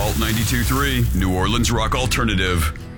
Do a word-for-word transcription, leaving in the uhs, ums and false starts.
Alt ninety-two point three, New Orleans Rock Alternative.